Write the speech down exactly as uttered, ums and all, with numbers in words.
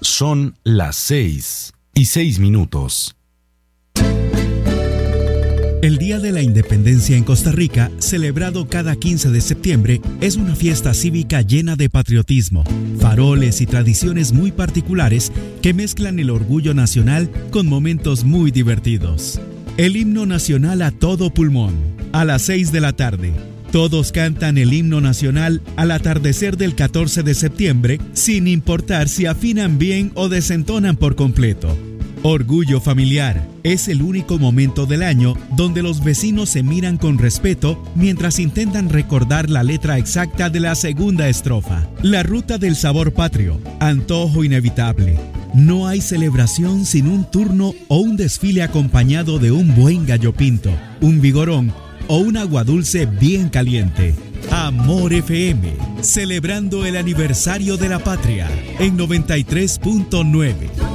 Son las seis y seis minutos. El Día de la Independencia en Costa Rica, celebrado cada quince de septiembre, es una fiesta cívica llena de patriotismo, faroles y tradiciones muy particulares que mezclan el orgullo nacional con momentos muy divertidos. El himno nacional a todo pulmón, a las seis de la tarde. Todos cantan el himno nacional al atardecer del catorce de septiembre, sin importar si afinan bien o desentonan por completo. Orgullo familiar es el único momento del año donde los vecinos se miran con respeto mientras intentan recordar la letra exacta de la segunda estrofa. La ruta del sabor patrio, antojo inevitable. No hay celebración sin un turno o un desfile acompañado de un buen gallo pinto, un vigorón o un aguadulce bien caliente. Amor F M, celebrando el aniversario de la patria en noventa y tres punto nueve.